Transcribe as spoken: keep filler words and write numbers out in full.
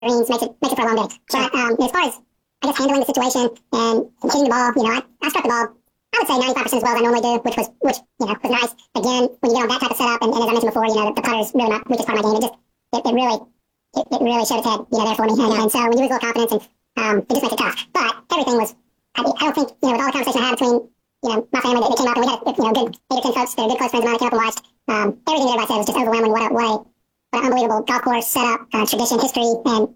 greens makes it makes it for a long day. But um, as far as I guess handling the situation and hitting the ball, you know, I, I struck the ball. I would say ninety-five percent as well as I normally do, which was which you know was nice. Again, when you get on that type of setup, and, and as I mentioned before, you know, the, the putter is really my weakest part of my game. It just it, it really it, it really showed its head, you know, there for me. And, and so when you lose a little confidence, and um, it just makes it tough. But everything was. I, I don't think you know with all the conversation I had between you know my family that, that came up, and we had you know good eight or ten folks that are good close friends of mine that came up and watched. Um, everything that everybody said was just overwhelming. What a what a what an unbelievable golf course setup, uh, tradition, history, and